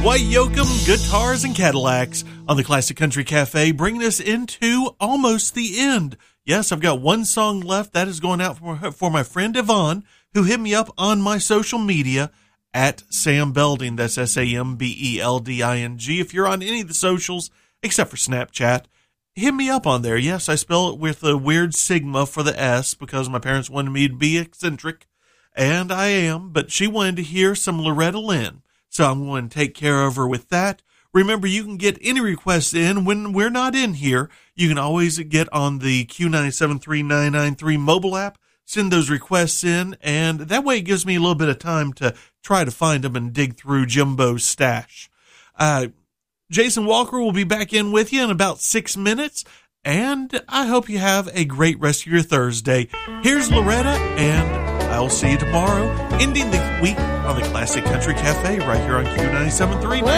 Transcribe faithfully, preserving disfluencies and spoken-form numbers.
Wyokum Guitars and Cadillacs on the Classic Country Cafe, bringing us into almost the end. Yes, I've got one song left. That is going out for, for my friend Yvonne, who hit me up on my social media at Sam Belding. That's S A M B E L D I N G. If you're on any of the socials, except for Snapchat, hit me up on there. Yes, I spell it with a weird sigma for the S because my parents wanted me to be eccentric, and I am, but she wanted to hear some Loretta Lynn. So I'm going to take care of her with that. Remember, you can get any requests in when we're not in here. You can always get on the Q nine seven three nine nine three mobile app, send those requests in, and that way it gives me a little bit of time to try to find them and dig through Jimbo's stash. Uh, Jason Walker will be back in with you in about six minutes, and I hope you have a great rest of your Thursday. Here's Loretta, and I'll see you tomorrow, ending the week on the Classic Country Cafe right here on Q ninety-seven point three.